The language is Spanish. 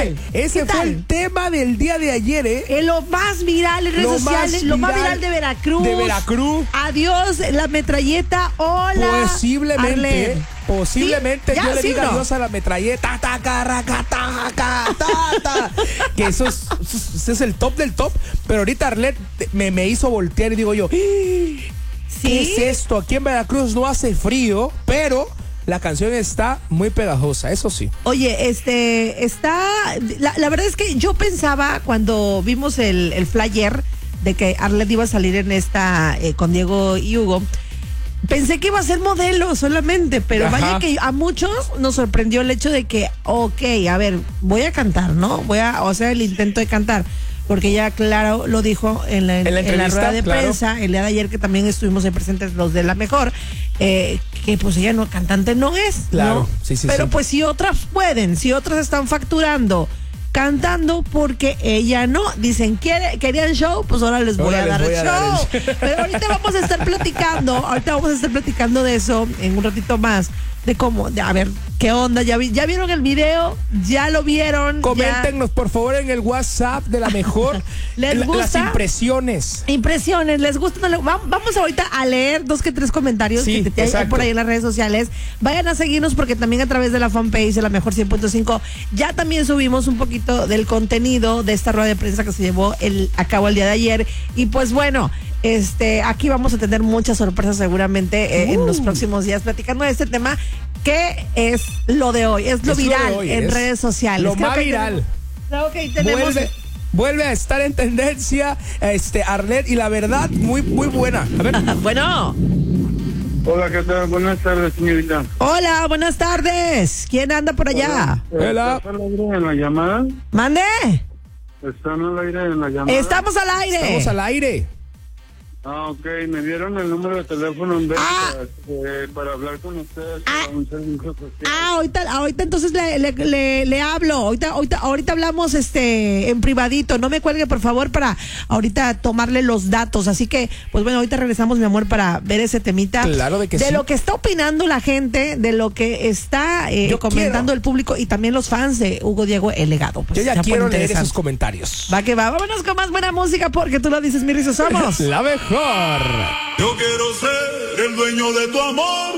tal? Ese fue el tema del día de ayer, ¿eh? Lo más viral en redes sociales, lo más viral de Veracruz. De Veracruz. Adiós, la metralleta. Hola. Posiblemente, ¿Sí? yo le ¿sí diga o no? adiós a la metralleta. Que ese es el top del top. Pero ahorita Arlet me hizo voltear y digo yo, ¿qué es esto? Aquí en Veracruz no hace frío, pero la canción está muy pegajosa, eso sí. Oye, la verdad es que yo pensaba cuando vimos el flyer de que Arlet iba a salir en esta con Diego y Hugo, pensé que iba a ser modelo solamente, pero vaya que a muchos nos sorprendió el hecho de que, a ver, voy a cantar, ¿no? Voy a hacer el intento de cantar. Porque ya, claro, lo dijo en la rueda de prensa el día de ayer, que también estuvimos ahí presentes los de La Mejor, que pues ella no, cantante no es, claro, ¿no? Sí, pero pues si otras pueden, si otras están facturando cantando, porque ella no. Dicen, ¿querían show? Pues ahora les voy a dar el show. Pero ahorita vamos a estar platicando de eso en un ratito más. De cómo, a ver, ¿qué onda? ¿Ya vieron el video? ¿Ya lo vieron? Coméntenos, por favor, en el WhatsApp de La Mejor. ¿Les gusta? Las impresiones. ¿Les gusta? Vamos ahorita a leer 2 que 3 comentarios que hay por ahí en las redes sociales. Vayan a seguirnos porque también a través de la fanpage de La Mejor 100.5 ya también subimos un poquito del contenido de esta rueda de prensa que se llevó a cabo el día de ayer. Y pues bueno, aquí vamos a tener muchas sorpresas seguramente en los próximos días platicando de este tema que es lo de hoy, es lo viral en redes sociales. Lo más viral. Tenemos vuelve a estar en tendencia Arlet, y la verdad muy muy buena. A ver. Bueno. Hola, ¿qué tal? Buenas tardes, señorita. Hola, buenas tardes. ¿Quién anda por allá? Hola. ¿Están al aire en la llamada? ¿Mande? ¿Están al aire en la llamada? Estamos al aire. Estamos al aire. Ah, ok, me dieron el número de teléfono en vez para hablar con ustedes para un servicio social. Ahorita entonces le hablo. Ahorita hablamos en privadito. No me cuelgue, por favor, para ahorita tomarle los datos. Así que, pues bueno, ahorita regresamos, mi amor, para ver ese temita. Claro de que sí. De lo que está opinando la gente, de lo que está comentando el público y también los fans de Hugo Diego El Legado. Pues, yo ya quiero leer esos comentarios. Va que va. Vámonos con más buena música porque tú lo dices, mi Rizo, somos La Mejor. Yo quiero ser el dueño de tu amor.